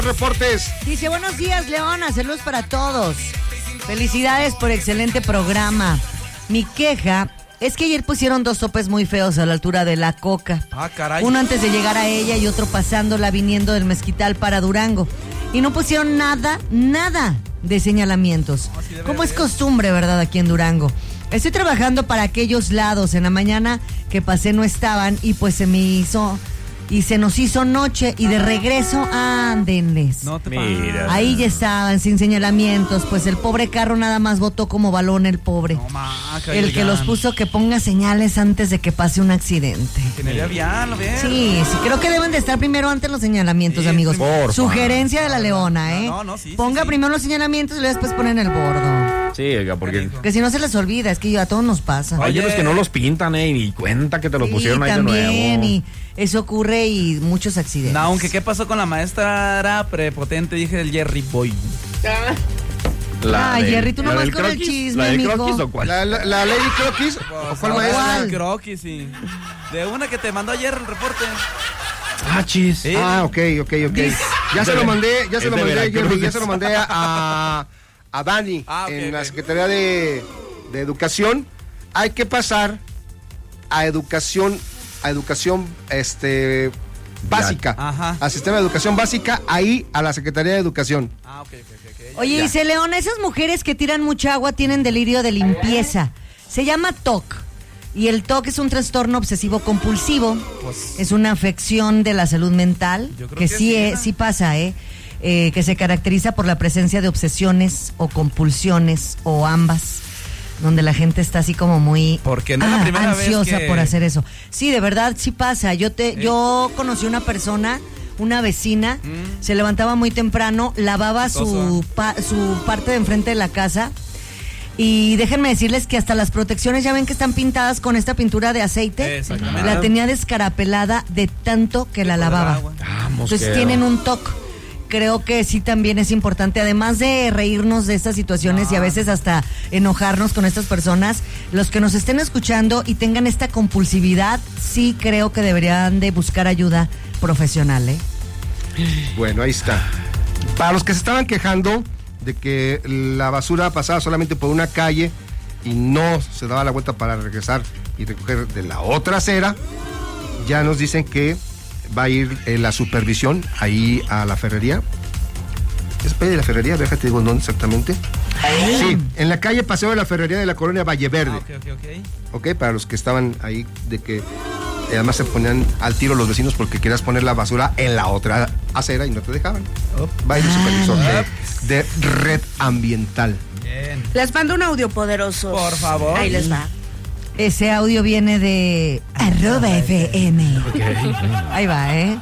Reportes. Dice, buenos días, Leona, saludos para todos. Felicidades por excelente programa. Mi queja es que ayer pusieron 2 topes muy feos a la altura de la Coca. Ah, caray. Uno antes de llegar a ella y otro pasándola viniendo del Mezquital para Durango. Y no pusieron nada de señalamientos. No, sí como es costumbre, ¿verdad? Aquí en Durango. Estoy trabajando para aquellos lados. En la mañana que pasé no estaban y pues se nos hizo noche y de regreso, ándenles. No te Mira. Ahí ya estaban, sin señalamientos, pues el pobre carro nada más botó como balón el pobre. No, El que los puso que ponga señales antes de que pase un accidente. Ingeniería vial, a ver. Sí, creo que deben de estar primero antes los señalamientos, Sí, amigos. porfa. Sugerencia de la Leona, ¿eh? No, sí, Ponga sí. primero los señalamientos y luego después ponen el bordo. Sí, oiga, porque Que si no se les olvida, es que a todos nos pasa. hay unos que no los pintan, y cuenta que te los Sí, pusieron ahí también, de nuevo. y eso ocurre y muchos accidentes. No, aunque ¿qué pasó con la maestra? Era prepotente, dije el Jerry Boy. Jerry, tú la nomás del con el croquis, chisme, ¿la del mijo. croquis o cuál? La Lady Croquis. ¿O cuál maestra? ¿Cuál? Creo que sí. De una que te mandó ayer el reporte. Ah, chis. Sí. Ah, ok. Ya se lo mandé, Es de Veracruz. Jerry, ya se lo mandé a Dani en la Secretaría de Educación. Hay que pasar a educación básica, Ajá. al sistema de educación básica, ahí a la Secretaría de Educación. Ah, ok. Oye, Ya. dice Leona, esas mujeres que tiran mucha agua tienen delirio de limpieza. Se llama TOC. Y el TOC es un trastorno obsesivo compulsivo. Pues, Es una afección de la salud mental. Yo creo Que que sí, sí, sí pasa, que se caracteriza por la presencia de obsesiones o compulsiones o ambas. Donde la gente está así como muy Porque no es la primera vez ansiosa que- por hacer eso. Sí, de verdad, sí pasa. Yo conocí una persona, una vecina, se levantaba muy temprano, lavaba su parte de enfrente de la casa. Y déjenme decirles que hasta las protecciones, ya ven que están pintadas con esta pintura de aceite. Exactamente. La tenía descarapelada de tanto que la por el lavaba. agua. Entonces tienen un TOC. Creo que sí también es importante, además de reírnos de estas situaciones y a veces hasta enojarnos con estas personas, los que nos estén escuchando y tengan esta compulsividad, sí creo que deberían de buscar ayuda profesional, ¿eh? Bueno, ahí está. Para los que se estaban quejando de que la basura pasaba solamente por una calle y no se daba la vuelta para regresar y recoger de la otra acera, ya nos dicen que va a ir la supervisión ahí a la ferrería. ¿Es de la ferrería? Déjate digo dónde exactamente. Sí, en la calle Paseo de la Ferrería de la colonia Valle Verde. Ok, para los que estaban ahí, de que además se ponían al tiro los vecinos porque querías poner la basura en la otra acera y no te dejaban. Va a ir el supervisor de Red Ambiental. Bien. Les mando un audio poderoso. Por favor. Ahí les va. Ese audio viene de @FM. Ahí va, ¿eh?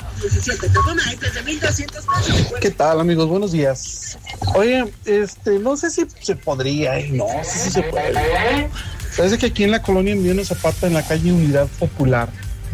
¿Qué tal, amigos? Buenos días. Oye, no sé si se podría, no sé si se puede. Sabes que aquí en la colonia Emiliano Zapata, en la calle Unidad Popular,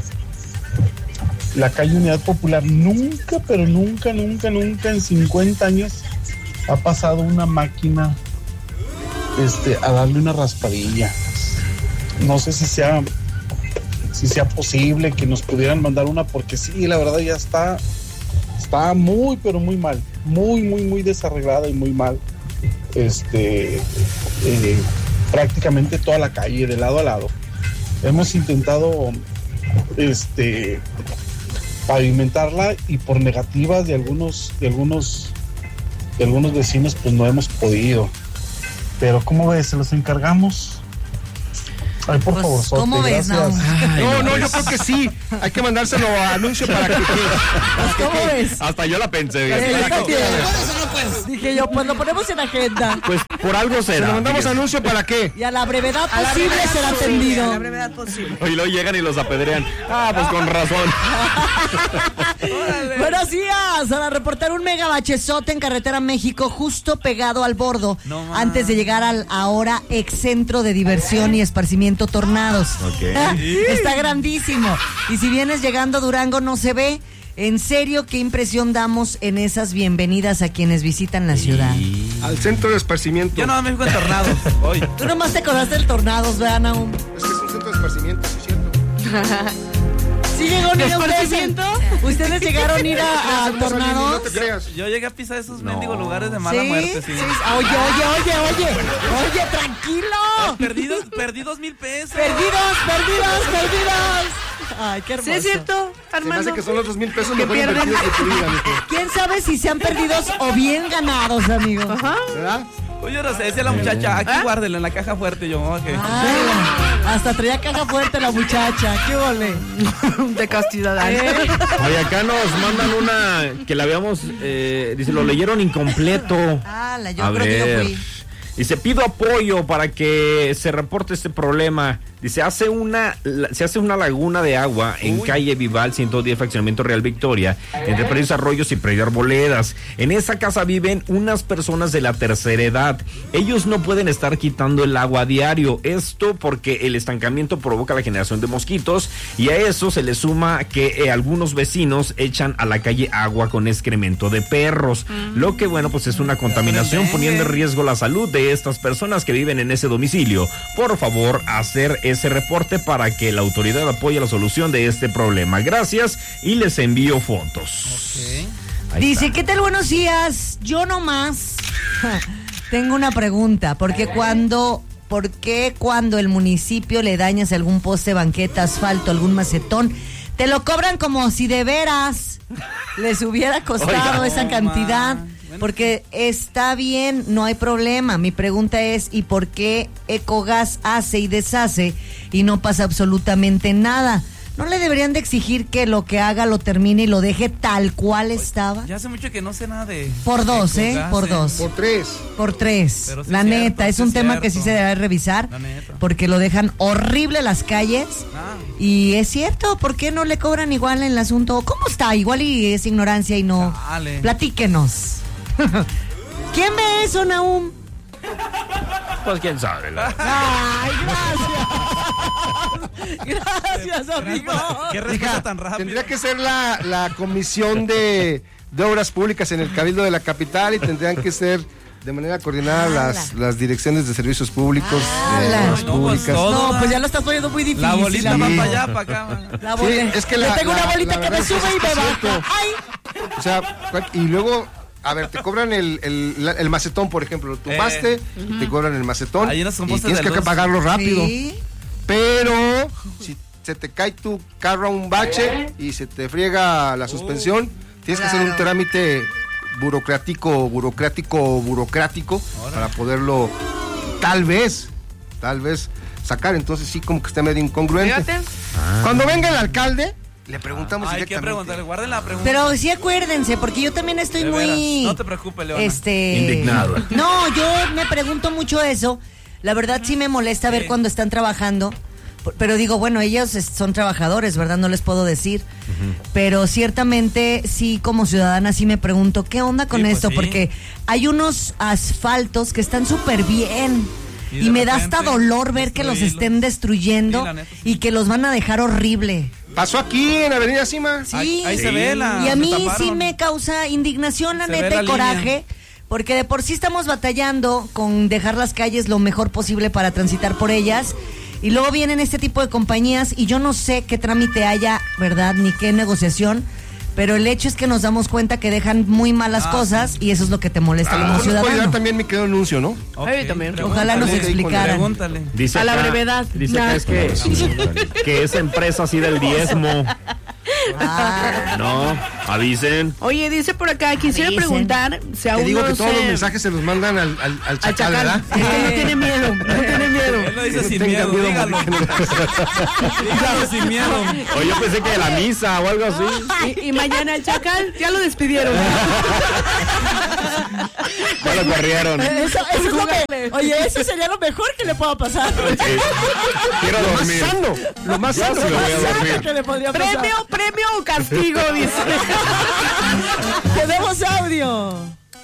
nunca, pero nunca en 50 años ha pasado una máquina a darle una raspadilla. No sé si sea posible que nos pudieran mandar una, porque sí, la verdad ya está muy, pero muy mal, muy desarreglada y muy mal. Prácticamente toda la calle, de lado a lado. Hemos intentado pavimentarla y por negativas de algunos vecinos, pues no hemos podido. Pero ¿cómo ves? ¿Se los encargamos? Ay, por favor, Sote, ¿cómo ves, gracias. No, yo creo que sí. Hay que mandárselo a anuncio para que ¿Cómo ves? Hasta yo la pensé. Yo también. Dije yo, pues lo ponemos en agenda. Pues por algo se será. lo mandamos fíjese. anuncio para qué. Y a la brevedad posible será atendido. A la brevedad posible. Y luego llegan y los apedrean. Ah, pues con razón. Buenos días. Para reportar un mega bachezote en Carretera México, justo pegado al bordo, antes de llegar al ahora ex centro de diversión y esparcimiento Tornados. Está grandísimo. Y si vienes llegando a Durango, no se ve. En serio, qué impresión damos en esas bienvenidas a quienes visitan la ciudad. Al centro de esparcimiento. Yo no me fijo en Tornados hoy. Tú nomás te acordaste del Tornados, vean aún. Es que es un centro de esparcimiento, sí, cierto. Sí, ¿Sí llegó a ir a ustedes? ¿Ustedes llegaron a ir a tornados? No te creas. Yo llegué a pisar esos mendigos lugares de mala muerte, sí. Oye, tranquilo. Perdí 2,000 pesos. Perdidos. Ay, qué hermoso. ¿Sí es cierto, Se me Armando? hace que son los 2,000 pesos mejor invertidos de tu vida, mijo. ¿Quién sabe si sean perdidos o bien ganados, amigo? Ajá. ¿Verdad? Oye, no sé, decía la muchacha, aquí guárdelo en la caja fuerte. Yo, ok. Ay, hasta traía caja fuerte la muchacha. ¿Qué ole? De castidad. Oye, acá nos mandan una que la habíamos, dice, lo leyeron incompleto. Yo creo que yo fui. Dice, pido apoyo para que se reporte este problema. Dice, se hace una laguna de agua en calle Vival 110, fraccionamiento Real Victoria, entre Predios Arroyos y Predios Arboledas. En esa casa viven unas personas de la tercera edad. Ellos no pueden estar quitando el agua a diario. Esto porque el estancamiento provoca la generación de mosquitos, y a eso se le suma que algunos vecinos echan a la calle agua con excremento de perros. Lo que, bueno, pues es una contaminación, poniendo en riesgo la salud de estas personas que viven en ese domicilio. Por favor, hacer ese reporte para que la autoridad apoye la solución de este problema. Gracias, y les envío fotos. Dice, ¿qué tal? Buenos días. Yo nomás tengo una pregunta. ¿Por qué cuando el municipio le dañas algún poste, banqueta, asfalto, algún macetón, te lo cobran como si de veras les hubiera costado esa cantidad? Porque está bien, no hay problema. Mi pregunta es, ¿y por qué Ecogas hace y deshace y no pasa absolutamente nada? ¿No le deberían de exigir que lo que haga lo termine y lo deje tal cual estaba? Ya hace mucho que no sé nada de... Por dos, Ecogas, por dos. Por 3. Pero sí La es neta, cierto, es sí un es tema cierto. que sí se debe revisar. La neta. Porque lo dejan horrible las calles. Y es cierto, ¿por qué no le cobran igual en el asunto? ¿Cómo está? Igual y es ignorancia y no. Dale. Platíquenos. ¿Quién ve eso, Nahum? Pues quién sabe. Ay, gracias, amigo. ¿Qué respuesta tan rápida? Tendría que ser la comisión de obras públicas en el Cabildo de la capital, y tendrían que ser de manera coordinada las direcciones de servicios públicos, de obras No, pues, públicas. todo. No, pues ya lo estás poniendo muy difícil. La bolita Sí. va para allá, para acá. Man. La bolita. Sí, es que yo tengo una bolita la que me verdad es sube y me es cierto. baja. ¡Ay! O sea, y luego, a ver, te cobran el macetón, por ejemplo. Tumbaste, te cobran el macetón. Ahí en los Y compostes tienes de que luz. pagarlo rápido. Sí. Pero si se te cae tu carro a un bache y se te friega la suspensión, tienes que hacer un trámite burocrático para poderlo tal vez sacar. Entonces sí, como que está medio incongruente. Fíjate. Cuando venga el alcalde, le preguntamos Hay que directamente. preguntarle, guarden la pregunta. Pero sí acuérdense, porque yo también estoy De veras. muy... No te preocupes, Leona. Indignado. No, yo me pregunto mucho eso. La verdad sí me molesta ver cuando están trabajando. Pero digo, bueno, ellos son trabajadores, ¿verdad? No les puedo decir. Pero ciertamente sí, como ciudadana, sí me pregunto, ¿qué onda con Sí, pues esto? sí. Porque hay unos asfaltos que están súper bien. Y Y de me da hasta repente, dolor ver que los destruirlos. estén destruyendo Sí, la neta, sí. y que los van a dejar horrible. Pasó aquí en Avenida Cima. Sí. Ahí se ve la... Y a se mí taparon. sí me causa indignación, la Se ve neta, la y coraje, porque de por sí estamos batallando con dejar las calles lo mejor posible para transitar por ellas, y luego vienen este tipo de compañías y yo no sé qué trámite haya, ¿verdad? Ni qué negociación, pero el hecho es que nos damos cuenta que dejan muy malas cosas y eso es lo que te molesta como Nos puede ayudar ciudadano. también mi querido anuncio, ¿no? Ok, Ahí también. Ojalá nos pregúntale. explicaran. Pregúntale. Dice A la acá- brevedad. Dice acá Nah. es que esa empresa así del diezmo. Ah, No, avisen. Oye, dice por acá, quisiera Avisen. preguntar si Te aún digo no que todos los se... mensajes se los mandan al al chacal, chacal. ¿verdad? Es que no tiene miedo, no tiene miedo. Él lo dice sin Tenga miedo, miedo, dígalo. Dígalo sin miedo. Oye, yo pensé que de la misa o algo así. Y mañana el chacal ya lo despidieron. Ya lo corrieron. eso es lo que, oye, eso sería lo mejor que le pueda pasar. Quiero Lo más dormir. sano, lo más Ya sano. sí lo voy a Sano dormir. que le podría pasar. Premio o castigo, dice. Tenemos audio.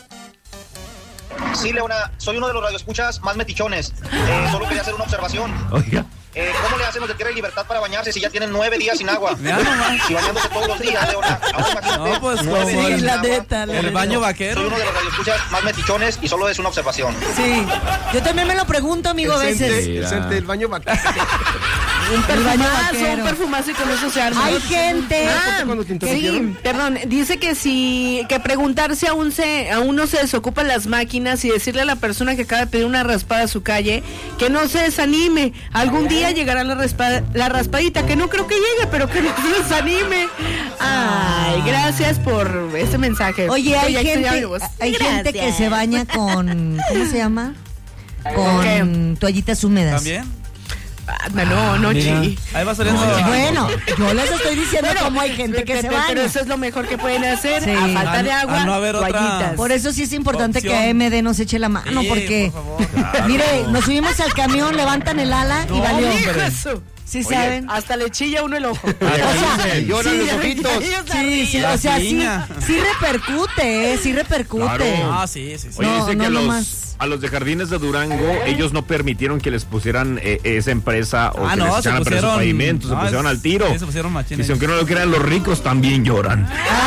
Sí, Leona, soy uno de los radioescuchas más metichones. Solo quería hacer una observación. Oiga. ¿Cómo le hacen los de Tierra y Libertad para bañarse si ya tienen 9 días sin agua? Ya nomás. Si bañándose todos los días, Leona. Ahora imagínate. No, pues, 9 como días el- sin la agua. neta, la El neta. baño Soy vaquero. uno de los radioescuchas más metichones y solo es una observación. Sí, yo también me lo pregunto, amigo, a veces. El CENTE, el baño vaquero. Un perfumazo, vaquero. un perfumazo y con eso se arma. Hay gente. ¿Cuándo te interrumpieron? Sí, perdón, dice que preguntar si aún no se desocupan las máquinas y decirle a la persona que acaba de pedir una raspada a su calle que no se desanime. Algún día llegará la raspadita, que no creo que llegue, pero que no se desanime. Ay, gracias por este mensaje. Oye, hay gente Gracias. que se baña con, ¿cómo se llama? Con toallitas húmedas. ¿También? No, Mira, chi. ahí va saliendo. Bueno, yo les estoy diciendo cómo hay gente que se Pero baña. eso es lo mejor que pueden hacer. Sí. A falta de agua, Al no haber otra- toallitas. Por eso sí es importante Opción. que AMD nos eche la mano, Sí, porque, por favor. mire, nos subimos al camión, levantan el ala y valió. Hijo de su- ¿Sí saben? Hasta le chilla uno el ojo. O sea, lloran los sí, ojitos. sí, La o sea, sí, piña. sí repercute, sí repercute. Claro. Ah, sí. Oye, No, dice no que nomás. a los de Jardines de Durango, ellos no permitieron que les pusieran esa empresa o que les echaran a perder sus pavimentos, se pusieron al tiro. Sí, se pusieron machines. Dice, aunque no lo crean, los ricos también lloran.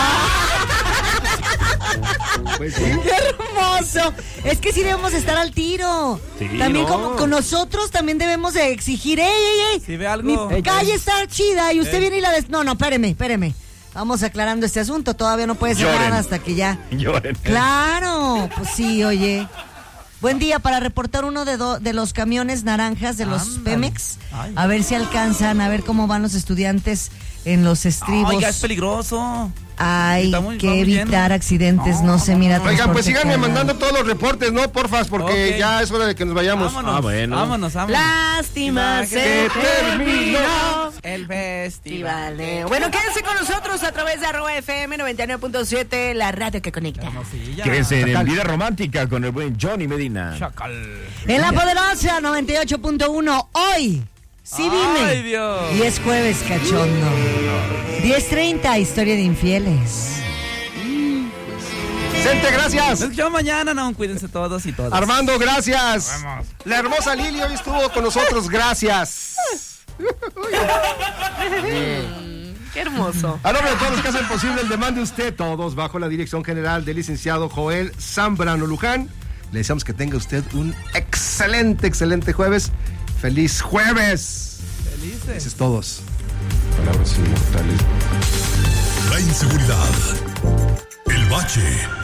Pues sí. ¡Qué hermoso! Es que sí debemos estar al tiro. Sí, También no. como con nosotros también debemos de exigir, ¡ey! Si ve algo. Mi calle está chida y usted Ey. viene y la No, espéreme. Vamos aclarando este asunto, todavía no puede ser Lloren. nada hasta que ya. Lloren. Claro, pues sí, oye. Buen día para reportar uno de los camiones naranjas de los Ándale. Pemex. Ay. A ver si alcanzan, a ver cómo van los estudiantes en los estribos. Oiga, es peligroso. Hay Está muy- que va muy lleno. evitar accidentes, no se mira Oigan, pues transporte síganme cargado. mandando todos los reportes, ¿no? Porfas, porque Ok. ya es hora de que nos vayamos. Vámonos. Ah, bueno. Vámonos. Lástima Que se terminó. terminó. El festival. Vale. Bueno, quédense con nosotros a través de @FM 99.7, la radio que conecta. Hermosilla. Quédense en Vida Romántica con el buen Johnny Medina. Chacal. En la poderosa 98.1, hoy, sí dime. Ay, Dios. Y es jueves, cachondo. 10:30, historia de infieles. Vicente, gracias. Nos escuchamos mañana, no, cuídense todos y todas. Armando, gracias. Vamos. La hermosa Lili hoy estuvo con nosotros, gracias. Qué hermoso. A nombre de todos los que hacen posible el demande usted, todos bajo la dirección general del licenciado Joel Zambrano Luján. Le deseamos que tenga usted un excelente jueves. ¡Feliz jueves! Felices. Felices todos. Palabras inmortales. La inseguridad, el bache,